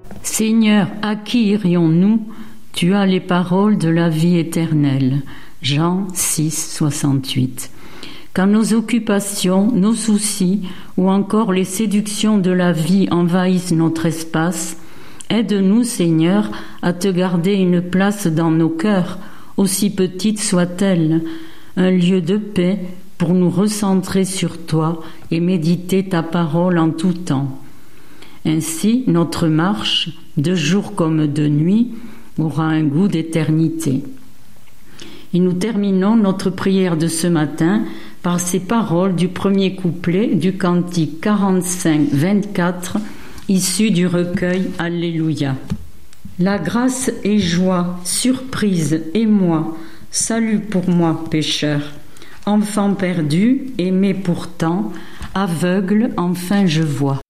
Seigneur, à qui irions-nous? Tu as les paroles de la vie éternelle. Jean 6, 68. Quand nos occupations, nos soucis ou encore les séductions de la vie envahissent notre espace, aide-nous, Seigneur, à te garder une place dans nos cœurs, aussi petite soit-elle, un lieu de paix pour nous recentrer sur toi et méditer ta parole en tout temps. Ainsi, notre marche, de jour comme de nuit, aura un goût d'éternité. Et nous terminons notre prière de ce matin par ces paroles du premier couplet du cantique 45-24, issu du recueil Alléluia. La grâce et joie, surprise et moi, salut pour moi, pécheur. Enfant perdu, aimé pourtant, aveugle, enfin je vois.